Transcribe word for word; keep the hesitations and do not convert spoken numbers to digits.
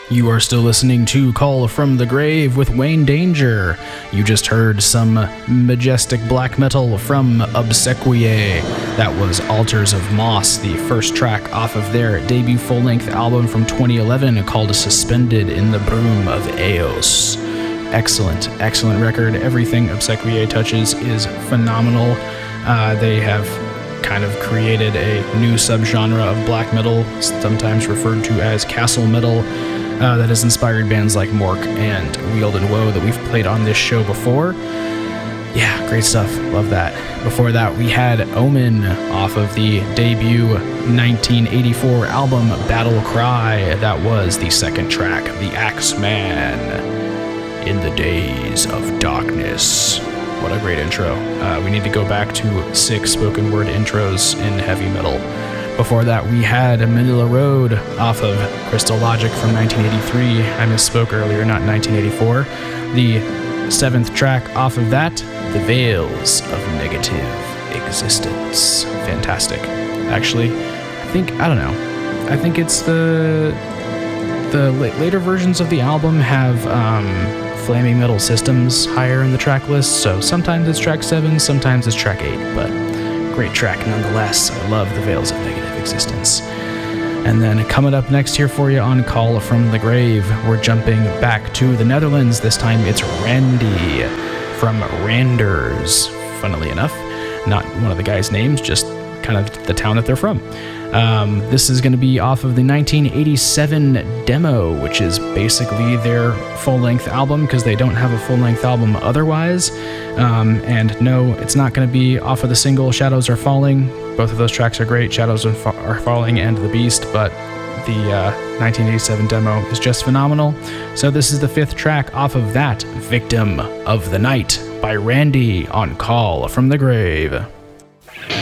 You are still listening to Call from the Grave with Wayne Danger. You just heard some majestic black metal from Obsequiae. That was Altars of Moss, the first track off of their debut full-length album from twenty eleven called Suspended in the Broom of Eos. Excellent, excellent record. Everything Obsequiae touches is phenomenal. Uh, they have kind of created a new subgenre of black metal, sometimes referred to as castle metal, uh, that has inspired bands like Mork and Wield and Woe that we've played on this show before. Yeah, great stuff. Love that. Before that, we had Omen off of the debut nineteen eighty-four album Battle Cry. That was the second track, The Axeman, In the Days of Darkness. What a great intro. Uh, we need to go back to six spoken word intros in heavy metal. Before that, we had Manila Road off of Crystal Logic from nineteen eighty-three. I misspoke earlier, not nineteen eighty-four. The seventh track off of that, The Veils of Negative Existence. Fantastic. Actually, I think, I don't know. I think it's the... The la- later versions of the album have um, Flaming Metal Systems higher in the track list, so sometimes it's track seven, sometimes it's track eight, but great track nonetheless. I love The Veils of Negative Existence. And then coming up next here for you on Call from the Grave, we're jumping back to the Netherlands. This time it's Randy from Randers, funnily enough. Not one of the guys' names, just kind of the town that they're from. Um, this is going to be off of the nineteen eighty-seven demo, which is basically their full-length album because they don't have a full-length album otherwise. Um, and no, it's not going to be off of the single Shadows Are Falling. Both of those tracks are great, Shadows Are, Fa- are Falling and The Beast, but the uh, nineteen eighty-seven demo is just phenomenal. So this is the fifth track off of that, Victim of the Night by Randy on Call from the Grave.